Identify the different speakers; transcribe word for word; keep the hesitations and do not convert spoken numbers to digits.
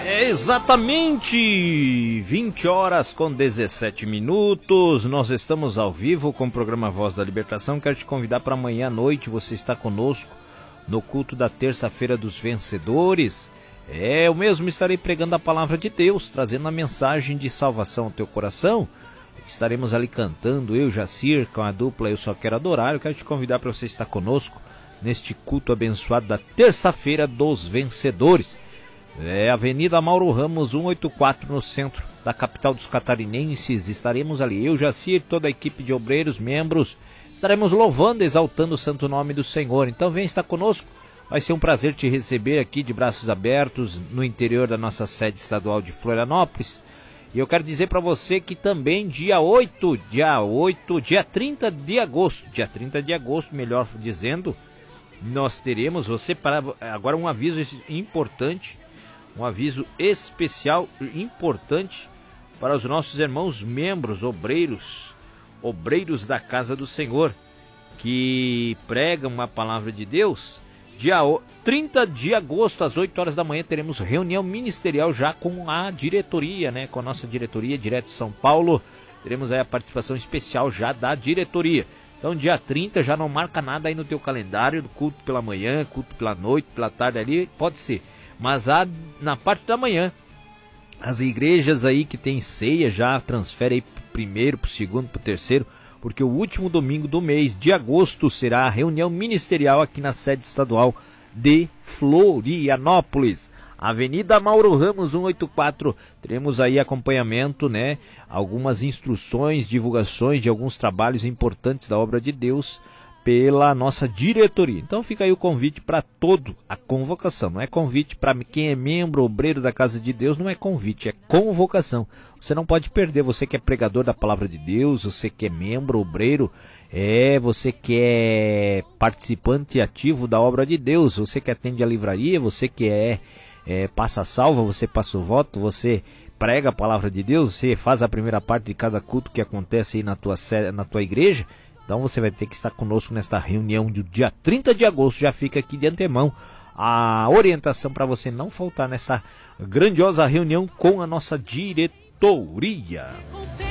Speaker 1: Exatamente vinte horas com dezessete minutos, nós estamos ao vivo com o programa Voz da Libertação. Quero te convidar para amanhã à noite, você está conosco no culto da terça-feira dos vencedores. É, eu mesmo estarei pregando a palavra de Deus, trazendo a mensagem de salvação ao teu coração. Estaremos ali cantando, eu, Jacir, com a dupla Eu Só Quero Adorar. Eu quero te convidar para você estar conosco neste culto abençoado da terça-feira dos vencedores. É Avenida Mauro Ramos, cento e oitenta e quatro, no centro da capital dos catarinenses. Estaremos ali, eu, Jacir, toda a equipe de obreiros, membros, estaremos louvando, exaltando o santo nome do Senhor. Então vem estar conosco, vai ser um prazer te receber aqui de braços abertos no interior da nossa sede estadual de Florianópolis. E eu quero dizer para você que também dia oito, dia oito, dia trinta de agosto, dia trinta de agosto, melhor dizendo, nós teremos, você para agora um aviso importante, um aviso especial importante para os nossos irmãos membros, obreiros, obreiros da Casa do Senhor, que pregam a palavra de Deus. Dia trinta de agosto, às oito horas da manhã, teremos reunião ministerial já com a diretoria, né? Com a nossa diretoria, direto de São Paulo. Teremos aí a participação especial já da diretoria. Então, dia trinta, já não marca nada aí no teu calendário, culto pela manhã, culto pela noite, pela tarde ali, pode ser. Mas a, na parte da manhã, as igrejas aí que tem ceia já transfere aí pro primeiro, pro segundo, pro terceiro, porque o último domingo do mês de agosto será a reunião ministerial aqui na sede estadual de Florianópolis. Avenida Mauro Ramos, cento e oitenta e quatro, teremos aí acompanhamento, né? Algumas instruções, divulgações de alguns trabalhos importantes da obra de Deus pela nossa diretoria. Então fica aí o convite para todo, a convocação, não é convite para quem é membro, obreiro da Casa de Deus, não é convite, é convocação. Você não pode perder, você que é pregador da palavra de Deus, você que é membro, obreiro, é, você que é participante ativo da obra de Deus, você que atende a livraria, você que é, é passa a salva, você passa o voto, você prega a palavra de Deus, você faz a primeira parte de cada culto que acontece aí na tua, na tua igreja. Então você vai ter que estar conosco nesta reunião do dia trinta de agosto. Já fica aqui de antemão a orientação para você não faltar nessa grandiosa reunião com a nossa diretoria.